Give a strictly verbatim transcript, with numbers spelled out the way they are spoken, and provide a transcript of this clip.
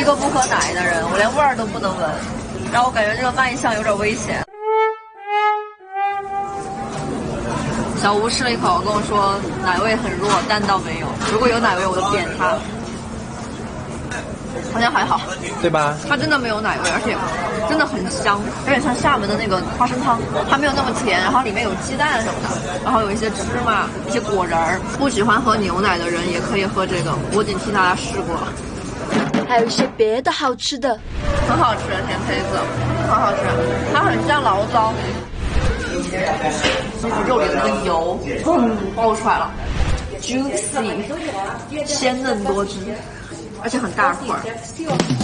一个不喝奶的人，我连味儿都不能闻，然后我感觉这个卖相有点危险。小吴吃了一口，跟我说奶味很弱，但倒没有。如果有奶味，我就点它。好像还好， 对吧？ 它真的没有奶味，而且真的很香，有点像厦门的那个花生汤，它没有那么甜，然后里面有鸡蛋什么的，然后有一些芝麻、一些果仁儿。不喜欢喝牛奶的人也可以喝这个，我已经替大家试过了。 还有一些别的好吃的， 很好吃，甜胚子很好吃，它很像醪糟，就是肉里的那个油砰爆出来了 ，juicy， 鲜嫩多汁，而且很大块。